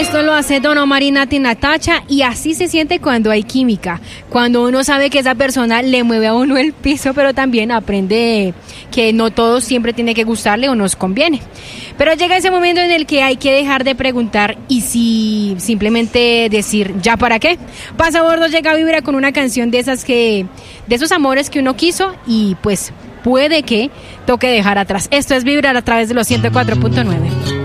Esto lo hace Don Omar y Nati Natacha, y así se siente cuando hay química, cuando uno sabe que esa persona le mueve a uno el piso, pero también aprende que no todo siempre tiene que gustarle o nos conviene. Pero llega ese momento en el que hay que dejar de preguntar y si simplemente decir, ¿ya para qué? Pasa Bordo llega a Vibra con una canción de esos amores que uno quiso y pues puede que toque dejar atrás. Esto es Vibra a través de los 104.9.